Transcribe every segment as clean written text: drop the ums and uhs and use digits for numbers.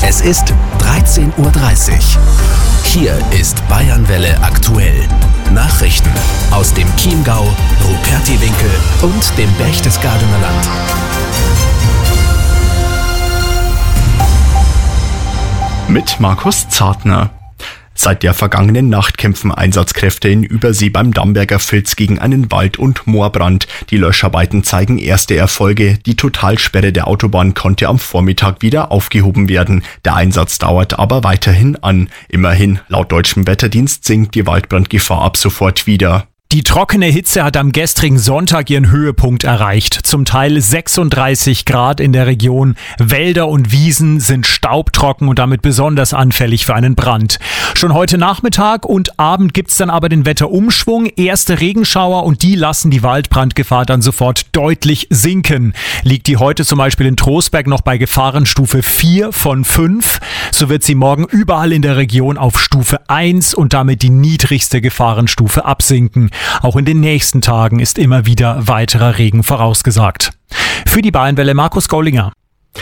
Es ist 13:30 Uhr. Hier ist Bayernwelle aktuell. Nachrichten aus dem Chiemgau, Rupertiwinkel und dem Berchtesgadener Land. Mit Markus Zartner. Seit der vergangenen Nacht kämpfen Einsatzkräfte in Übersee beim Damberger Filz gegen einen Wald- und Moorbrand. Die Löscharbeiten zeigen erste Erfolge. Die Totalsperre der Autobahn konnte am Vormittag wieder aufgehoben werden. Der Einsatz dauert aber weiterhin an. Immerhin, laut deutschem Wetterdienst sinkt die Waldbrandgefahr ab sofort wieder. Die trockene Hitze hat am gestrigen Sonntag ihren Höhepunkt erreicht. Zum Teil 36 Grad in der Region. Wälder und Wiesen sind staubtrocken und damit besonders anfällig für einen Brand. Schon heute Nachmittag und Abend gibt's dann aber den Wetterumschwung. Erste Regenschauer und die lassen die Waldbrandgefahr dann sofort deutlich sinken. Liegt die heute zum Beispiel in Trostberg noch bei Gefahrenstufe 4 von 5, so wird sie morgen überall in der Region auf Stufe 1 und damit die niedrigste Gefahrenstufe absinken. Auch in den nächsten Tagen ist immer wieder weiterer Regen vorausgesagt. Für die Bayernwelle Markus Gaulinger.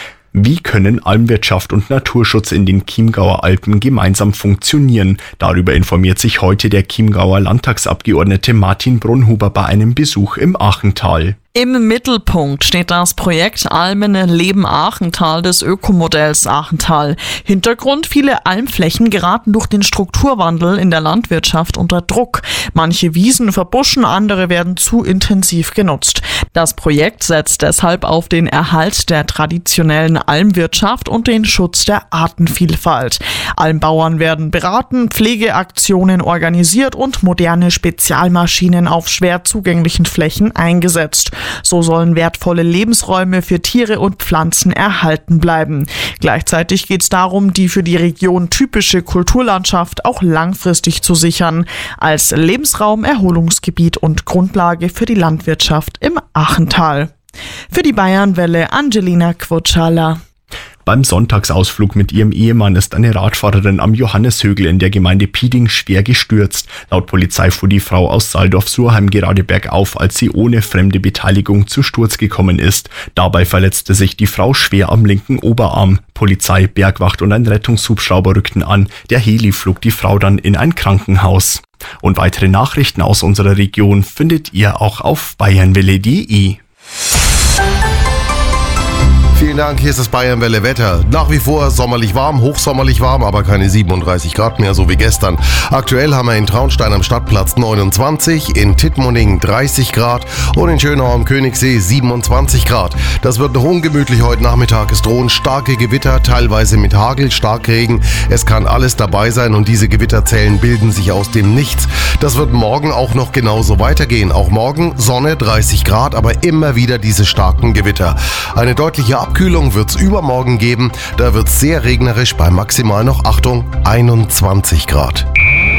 Wie können Almwirtschaft und Naturschutz in den Chiemgauer Alpen gemeinsam funktionieren? Darüber informiert sich heute der Chiemgauer Landtagsabgeordnete Martin Brunhuber bei einem Besuch im Achental. Im Mittelpunkt steht das Projekt Almen Leben Achental des Ökomodells Achental. Hintergrund: viele Almflächen geraten durch den Strukturwandel in der Landwirtschaft unter Druck. Manche Wiesen verbuschen, andere werden zu intensiv genutzt. Das Projekt setzt deshalb auf den Erhalt der traditionellen Almwirtschaft und den Schutz der Artenvielfalt. Almbauern werden beraten, Pflegeaktionen organisiert und moderne Spezialmaschinen auf schwer zugänglichen Flächen eingesetzt. So sollen wertvolle Lebensräume für Tiere und Pflanzen erhalten bleiben. Gleichzeitig geht es darum, die für die Region typische Kulturlandschaft auch langfristig zu sichern, als Lebensraum, Erholungsgebiet und Grundlage für die Landwirtschaft im Achental. Für die Bayernwelle Angelina Quotschala. Beim Sonntagsausflug mit ihrem Ehemann ist eine Radfahrerin am Johanneshögl in der Gemeinde Pieding schwer gestürzt. Laut Polizei fuhr die Frau aus Saldorf-Surheim gerade bergauf, als sie ohne fremde Beteiligung zu Sturz gekommen ist. Dabei verletzte sich die Frau schwer am linken Oberarm. Polizei, Bergwacht und ein Rettungshubschrauber rückten an. Der Heli flog die Frau dann in ein Krankenhaus. Und weitere Nachrichten aus unserer Region findet ihr auch auf bayernwelle.de. Vielen Dank, hier ist das Bayernwelle Wetter. Nach wie vor sommerlich warm, hochsommerlich warm, aber keine 37 Grad mehr, so wie gestern. Aktuell haben wir in Traunstein am Stadtplatz 29, in Tittmoning 30 Grad und in Schönau am Königssee 27 Grad. Das wird noch ungemütlich heute Nachmittag. Es drohen starke Gewitter, teilweise mit Hagel, Starkregen. Es kann alles dabei sein und diese Gewitterzellen bilden sich aus dem Nichts. Das wird morgen auch noch genauso weitergehen. Auch morgen Sonne, 30 Grad, aber immer wieder diese starken Gewitter. Eine deutliche Abkühlung wird es übermorgen geben. Da wird es sehr regnerisch bei maximal noch, Achtung, 21 Grad.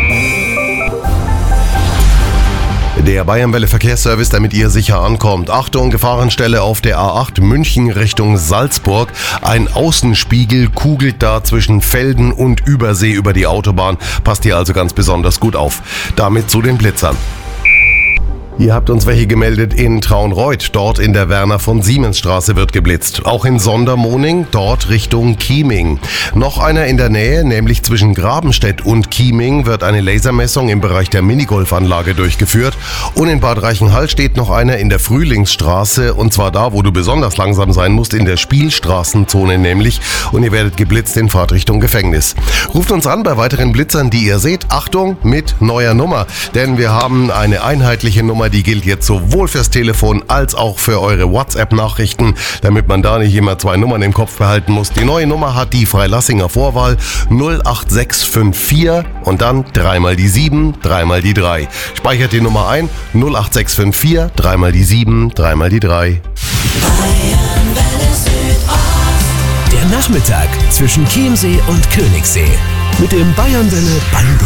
Der Bayernwelle Verkehrsservice, damit ihr sicher ankommt. Achtung, Gefahrenstelle auf der A8 München Richtung Salzburg. Ein Außenspiegel kugelt da zwischen Velden und Übersee über die Autobahn. Passt hier also ganz besonders gut auf. Damit zu den Blitzern. Ihr habt uns welche gemeldet in Traunreut. Dort in der Werner-von-Siemens-Straße wird geblitzt. Auch in Sondermoning, dort Richtung Chieming. Noch einer in der Nähe, nämlich zwischen Grabenstedt und Chieming, wird eine Lasermessung im Bereich der Minigolfanlage durchgeführt. Und in Bad Reichenhall steht noch einer in der Frühlingsstraße. Und zwar da, wo du besonders langsam sein musst, in der Spielstraßenzone nämlich. Und ihr werdet geblitzt in Fahrtrichtung Gefängnis. Ruft uns an bei weiteren Blitzern, die ihr seht. Achtung, mit neuer Nummer. Denn wir haben eine einheitliche Nummer, die gilt jetzt sowohl fürs Telefon als auch für eure WhatsApp-Nachrichten, damit man da nicht immer zwei Nummern im Kopf behalten muss. Die neue Nummer hat die Freilassinger Vorwahl 08654 und dann 3 mal die 7, 3 mal die 3. Speichert die Nummer ein, 08654, 3 mal die 7, 3 mal die 3. Der Nachmittag zwischen Chiemsee und Königssee mit dem Bayernwelle Bango.